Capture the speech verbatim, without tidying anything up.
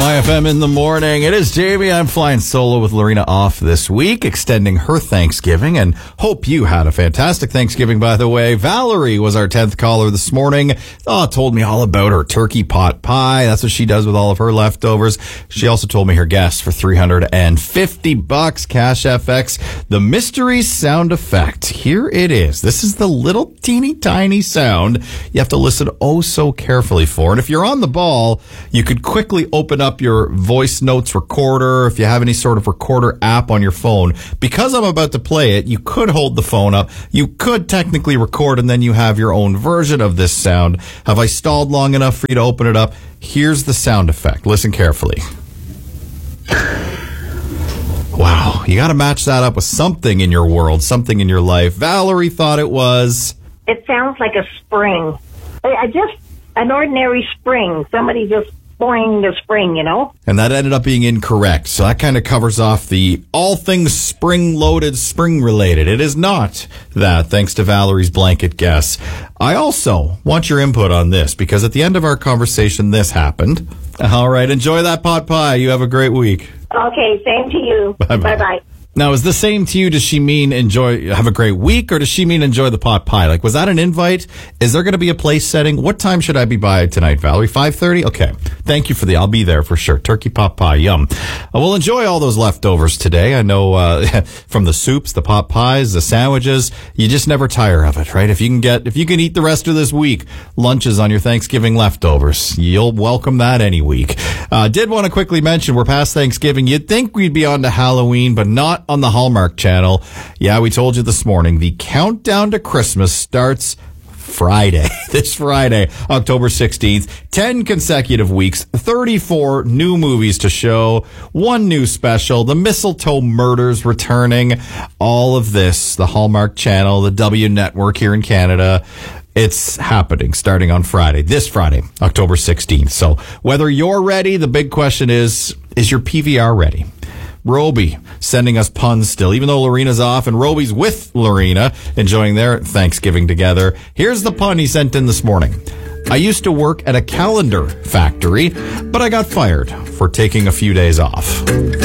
My F M in the morning. It is Jamie. I'm flying solo with Lorena off this week, extending her Thanksgiving, and hope you had a fantastic Thanksgiving, by the way. Valerie was our tenth caller this morning. Oh, told me all about her turkey pot pie. That's what she does with all of her leftovers. She also told me her guess for three hundred fifty bucks, Cash F X, the mystery sound effect. Here it is. This is the little teeny tiny sound you have to listen oh so carefully for. And if you're on the ball, you could quickly open up your voice notes recorder if you have any sort of recorder app on your phone. Because I'm about to play it, you could hold the phone up. You could technically record, and then you have your own version of this sound. Have I stalled long enough for you to open it up? Here's the sound effect. Listen carefully. Wow. You got to match that up with something in your world, something in your life. Valerie thought it was... It sounds like a spring. I just, an ordinary spring. Somebody just boing the spring, you know? And that ended up being incorrect. So that kind of covers off the all things spring-loaded, spring-related. It is not that, thanks to Valerie's blanket guess. I also want your input on this, because at the end of our conversation, this happened. All right, enjoy that pot pie. You have a great week. Okay, same to you. Bye-bye. Bye-bye. Now, is the same to you? Does she mean enjoy, have a great week, or does she mean enjoy the pot pie? Like, was that an invite? Is there going to be a place setting? What time should I be by tonight, Valerie? five thirty? Okay. Thank you for the, I'll be there for sure. Turkey pot pie, yum. Uh, we'll enjoy all those leftovers today. I know, uh, from the soups, the pot pies, the sandwiches, you just never tire of it, right? If you can get, if you can eat the rest of this week, lunches on your Thanksgiving leftovers, you'll welcome that any week. Uh, did want to quickly mention, we're past Thanksgiving. You'd think we'd be on to Halloween, but not on the Hallmark Channel. Yeah, we told you this morning, the countdown to Christmas starts Friday, this Friday, October sixteenth. ten consecutive weeks, thirty-four new movies to show, one new special, the Mistletoe Murders returning, all of this, the Hallmark Channel, the W Network here in Canada. It's happening starting on Friday, this Friday, October sixteenth. So whether you're ready, the big question is, is your P V R ready? Roby sending us puns still, even though Lorena's off, and Roby's with Lorena enjoying their Thanksgiving together. Here's the pun he sent in this morning. I used to work at a calendar factory, but I got fired for taking a few days off.